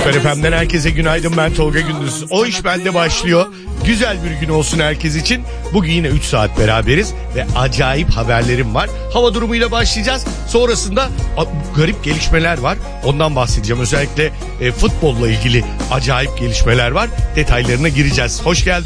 Süper FM'den herkese günaydın, ben Tolga Gündüz. O iş bende başlıyor. Güzel bir gün olsun herkes için. Bugün yine 3 saat beraberiz ve acayip haberlerim var. Hava durumuyla başlayacağız. Sonrasında garip gelişmeler var. Ondan bahsedeceğim. Özellikle futbolla ilgili acayip gelişmeler var. Detaylarına gireceğiz. Hoş geldiniz.